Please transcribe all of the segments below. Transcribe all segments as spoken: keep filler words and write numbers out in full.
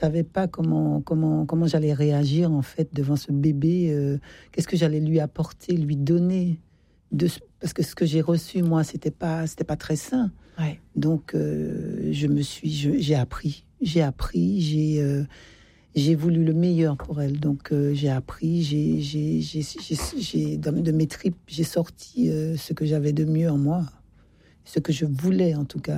savais pas comment, comment, comment j'allais réagir, en fait, devant ce bébé. Euh, qu'est-ce que j'allais lui apporter, lui donner de, parce que ce que j'ai reçu, moi, c'était pas, c'était pas très sain. Ouais. Donc, euh, je me suis, je, j'ai appris. J'ai appris, j'ai... Euh, J'ai voulu le meilleur pour elle, donc euh, j'ai appris, j'ai, j'ai, j'ai, j'ai, j'ai, de mes tripes, j'ai sorti euh, ce que j'avais de mieux en moi, ce que je voulais en tout cas.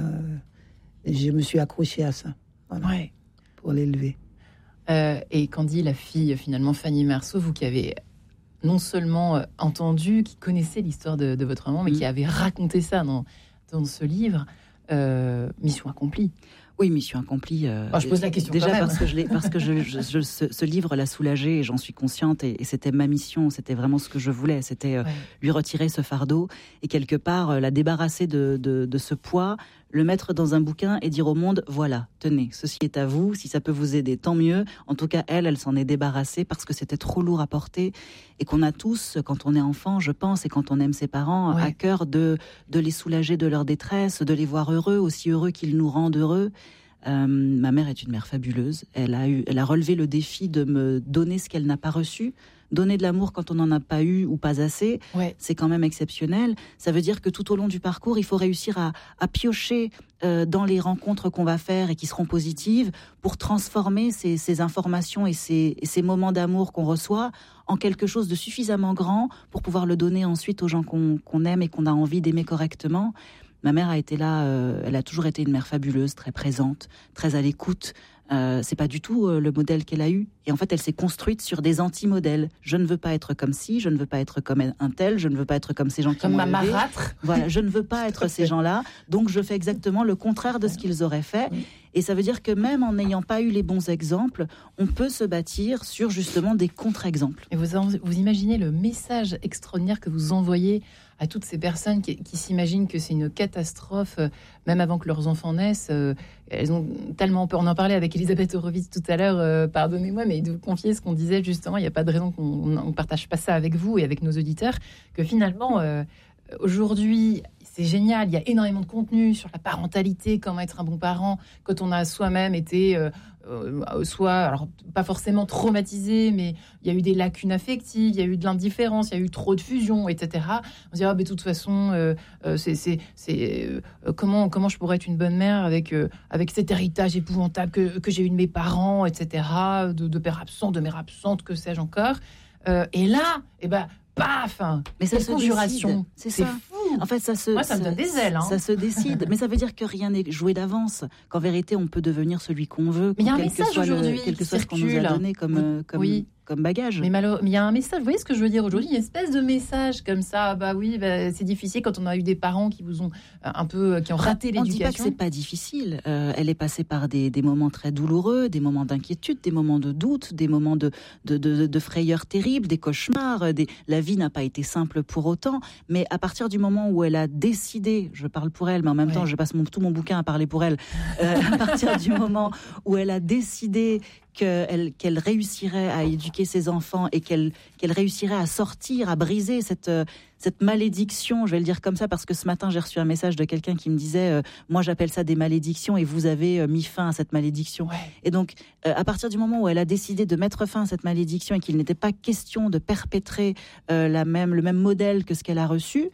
Je me suis accrochée à ça, voilà, ouais. pour l'élever. Euh, et Candy, la fille, finalement, Fanny Marceau, vous qui avez non seulement euh, entendu, qui connaissait l'histoire de, de votre maman, mais mmh. qui avez raconté ça dans, dans ce livre, euh, mission accomplie. Oui, mission accomplie. Euh, oh, je pose la question déjà quand même. parce que je l'ai, parce que je, je, je, ce, ce livre l'a soulagée et j'en suis consciente et, et c'était ma mission, c'était vraiment ce que je voulais, c'était euh, ouais. lui retirer ce fardeau et quelque part euh, la débarrasser de, de, de ce poids, le mettre dans un bouquin et dire au monde voilà, tenez, ceci est à vous, si ça peut vous aider, tant mieux. En tout cas, elle, elle s'en est débarrassée parce que c'était trop lourd à porter et qu'on a tous, quand on est enfant, je pense, et quand on aime ses parents, ouais. à cœur de de les soulager de leur détresse, de les voir heureux, aussi heureux qu'ils nous rendent heureux. Euh, ma mère est une mère fabuleuse. Elle a eu, elle a relevé le défi de me donner ce qu'elle n'a pas reçu. Donner de l'amour quand on n'en a pas eu ou pas assez, ouais. c'est quand même exceptionnel. Ça veut dire que tout au long du parcours, il faut réussir à, à piocher euh, dans les rencontres qu'on va faire et qui seront positives pour transformer ces, ces informations et ces, et ces moments d'amour qu'on reçoit en quelque chose de suffisamment grand pour pouvoir le donner ensuite aux gens qu'on, qu'on aime et qu'on a envie d'aimer correctement. Ma mère a été là, euh, elle a toujours été une mère fabuleuse, très présente, très à l'écoute. Euh, c'est pas du tout euh, le modèle qu'elle a eu. Et en fait, elle s'est construite sur des anti-modèles. Je ne veux pas être comme ci, je ne veux pas être comme un tel, je ne veux pas être comme ces gens qui comme m'ont ma élevé. marâtre. Voilà, je ne veux pas être ces gens-là. Donc, je fais exactement le contraire de ce qu'ils auraient fait. Et ça veut dire que même en n'ayant pas eu les bons exemples, on peut se bâtir sur justement des contre-exemples. Et vous, en, vous imaginez le message extraordinaire que vous envoyez à toutes ces personnes qui, qui s'imaginent que c'est une catastrophe, euh, même avant que leurs enfants naissent. Euh, elles ont tellement peur. On en parlait avec Elisabeth Horowitz tout à l'heure, euh, pardonnez-moi, mais de vous confier ce qu'on disait justement, il n'y a pas de raison qu'on ne partage pas ça avec vous et avec nos auditeurs, que finalement, euh, aujourd'hui, c'est génial, il y a énormément de contenu sur la parentalité, comment être un bon parent, quand on a soi-même été... Euh, Euh, soit, alors pas forcément traumatisé, mais il y a eu des lacunes affectives, il y a eu de l'indifférence, il y a eu trop de fusion, et cetera. On se dit, ah, mais de toute façon, euh, euh, c'est, c'est, c'est, euh, comment, comment je pourrais être une bonne mère avec, euh, avec cet héritage épouvantable que, que j'ai eu de mes parents, et cetera, de, de père absent, de mère absente, que sais-je encore. Euh, et là, eh ben, paf, mais ça se conjuration, c'est, c'est ça. Fou. En fait, ça se, moi, ça me donne des ailes. Hein. Ça se décide, mais ça veut dire que rien n'est joué d'avance. Qu'en vérité, on peut devenir celui qu'on veut, mais il y a un quel message que soit aujourd'hui, le, quel que soit ce qu'on nous circule. a donné comme, oui. comme, oui. comme bagage. Mais malheureux, mais il y a un message. Vous voyez ce que je veux dire aujourd'hui ? Il y a une espèce de message comme ça. Bah oui, bah, c'est difficile quand on a eu des parents qui vous ont un peu, qui ont raté on l'éducation. On dit pas que c'est pas difficile. Euh, elle est passée par des, des moments très douloureux, des moments d'inquiétude, des moments de doute, des moments de, de, de, de frayeur terrible, des cauchemars. Des... La vie n'a pas été simple pour autant. Mais à partir du moment où elle a décidé, je parle pour elle, mais en même ouais. temps, je passe mon, tout mon bouquin à parler pour elle. Euh, à partir du moment où elle a décidé qu'elle, qu'elle réussirait à éduquer ses enfants et qu'elle, qu'elle réussirait à sortir, à briser cette, cette malédiction, je vais le dire comme ça, parce que ce matin, j'ai reçu un message de quelqu'un qui me disait euh, « Moi, j'appelle ça des malédictions et vous avez euh, mis fin à cette malédiction. Ouais. » Et donc, euh, à partir du moment où elle a décidé de mettre fin à cette malédiction et qu'il n'était pas question de perpétrer euh, la même, le même modèle que ce qu'elle a reçu,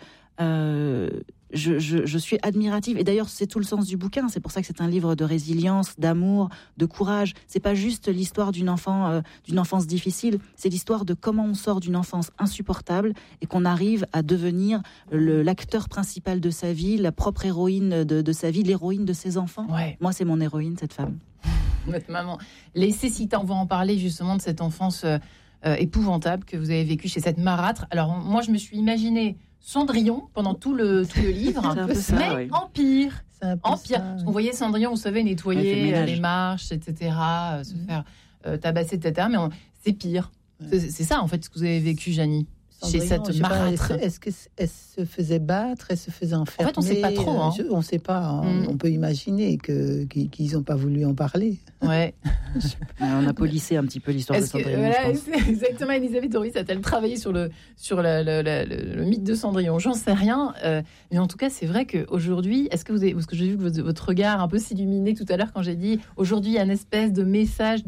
euh, Je, je, je suis admirative. Et d'ailleurs, c'est tout le sens du bouquin. C'est pour ça que c'est un livre de résilience, d'amour, de courage. C'est pas juste l'histoire d'une enfant, euh, d'une enfance difficile. C'est l'histoire de comment on sort d'une enfance insupportable et qu'on arrive à devenir le, l'acteur principal de sa vie, la propre héroïne de, de sa vie, l'héroïne de ses enfants. Ouais. Moi, c'est mon héroïne, cette femme. Votre maman. Laissez Cita, on va en parler justement de cette enfance euh, euh, épouvantable que vous avez vécue chez cette marâtre. Alors, moi, je me suis imaginée Cendrillon pendant tout le, tout le livre, ça, mais oui. en pire. En pire. Ça, oui. On voyait Cendrillon, vous savez, nettoyer euh, les marches, et cetera, euh, se mmh. faire euh, tabasser, et cetera. Mais on, c'est pire. Ouais. C'est, c'est ça, en fait, ce que vous avez vécu, Janie. chez cette marâtre. Est-ce qu'elle se faisait battre, elle se faisait enfermer? En fait, on ne sait pas trop. Hein. Je, on ne sait pas. Hein. Mm. On peut imaginer que, qu'ils n'ont pas voulu en parler. Ouais. On a polissé un petit peu l'histoire Est-ce de Cendrillon. Que, voilà, c'est exactement. Elisabeth Horowitz a-t-elle travaillé sur le sur la, la, la, le, le mythe de Cendrillon? J'en sais rien. Euh, mais en tout cas, c'est vrai qu'aujourd'hui, est-ce que vous avez, parce que j'ai vu que votre, votre regard un peu s'illuminer tout à l'heure quand j'ai dit aujourd'hui il y a une espèce de message